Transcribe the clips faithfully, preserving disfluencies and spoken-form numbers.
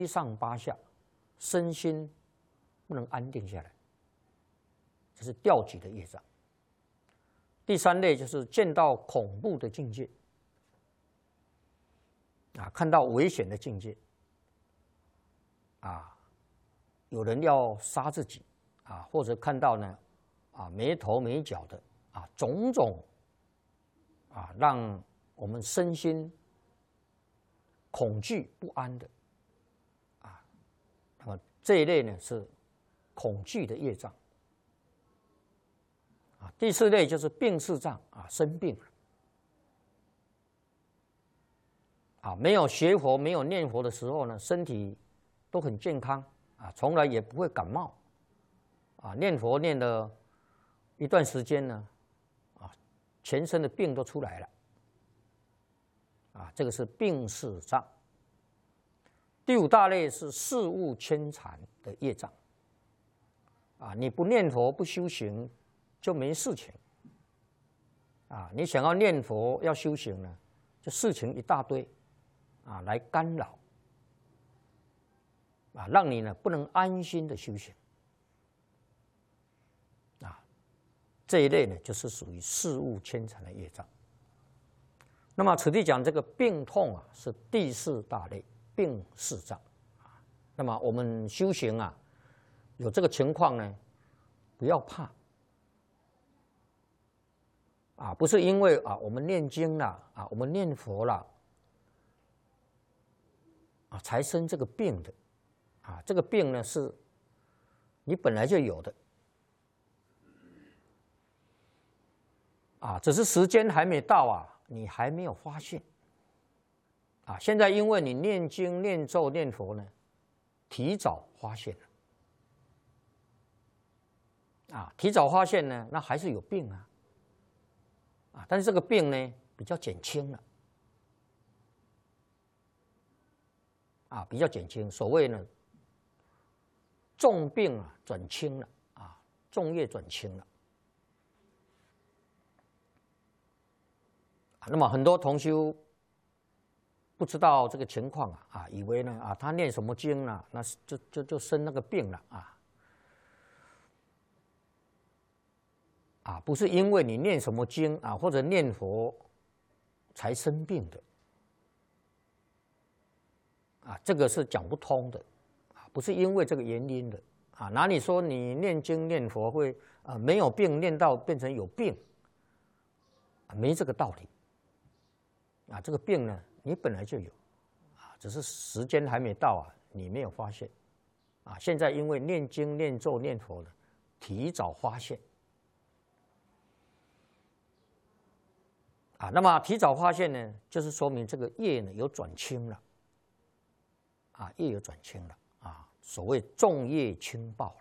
七上八下，身心不能安定下来，这是掉举的业障。第三类就是见到恐怖的境界，啊，看到危险的境界，啊，有人要杀自己，啊，或者看到呢，啊，没头没脚的，啊，种种，啊，让我们身心恐惧不安的，啊，那么这一类呢是恐惧的业障。啊，第四类就是病识障，啊，生病了，啊，没有学佛、没有念佛的时候呢，身体都很健康，啊，从来也不会感冒，啊，念佛念了一段时间呢，啊，全身的病都出来了，啊，这个是病识障。第五大类是事物牵缠的业障，啊，你不念佛不修行就没事情，啊，你想要念佛要修行呢，就事情一大堆，啊，来干扰，啊，让你呢不能安心的修行，啊，这一类呢就是属于事物牵缠的业障。那么此地讲这个病痛啊，是第四大类病识障，啊，那么我们修行啊，有这个情况呢，不要怕。啊，不是因为啊，我们念经了啊，我们念佛了啊，才生这个病的，啊，这个病呢是你本来就有的，啊，只是时间还没到啊，你还没有发现，啊，现在因为你念经、念咒、念佛呢，提早发现了，啊，提早发现呢，那还是有病啊。啊，但是这个病呢比较减轻了，啊，比较减轻。所谓呢，重病啊转轻了，啊，重业转轻了。啊，那么很多同修不知道这个情况啊，啊，以为呢啊他念什么经呢，那就就就生那个病了啊。啊，不是因为你念什么经啊，或者念佛才生病的，啊，这个是讲不通的，啊，不是因为这个原因的，啊，哪里说你念经念佛会啊没有病念到变成有病，啊，没这个道理，啊，这个病呢你本来就有，啊，只是时间还没到啊，你没有发现，啊，现在因为念经念咒念佛呢，提早发现。啊，那么提早发现呢，就是说明这个业呢有转轻了，啊，业有转轻了，啊，所谓重业轻报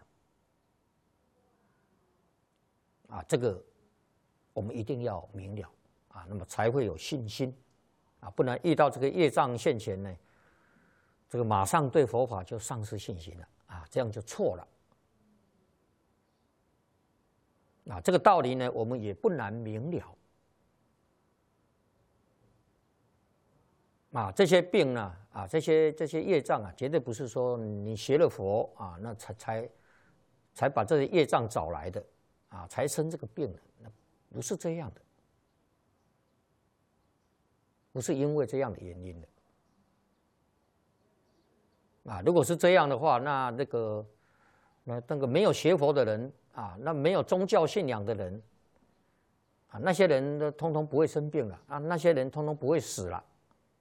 了，啊，这个我们一定要明了，啊，那么才会有信心，啊，不然遇到这个业障现前呢，这个马上对佛法就丧失信心了，啊，这样就错了，啊，这个道理呢，我们也不难明了。啊，这些病呢，啊，这些这些业障啊，绝对不是说你学了佛啊，那才才才把这些业障找来的，啊，才生这个病的，那不是这样的，不是因为这样的原因的，啊，如果是这样的话，那那个那那个没有学佛的人啊，那没有宗教信仰的人，啊，那些人都通通不会生病了啊，那些人通通不会死了。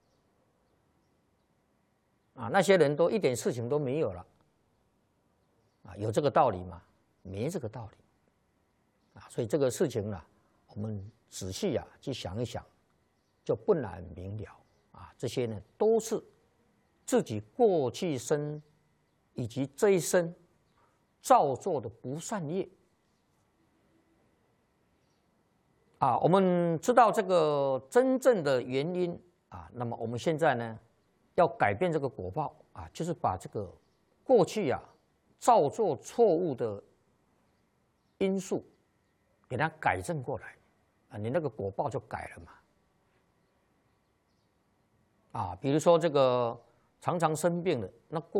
啊，那些人都一点事情都没有了，啊，有这个道理吗？没这个道理，啊，所以这个事情呢，我们仔细啊去想一想，就不难明了啊。这些呢都是自己过去生以及这一生造作的不善业啊。我们知道这个真正的原因啊，那么我们现在呢？要改变这个果报啊，就是把这个过去啊造作错误的因素给它改正过来啊，你那个果报就改了嘛。啊，比如说这个常常生病的，那过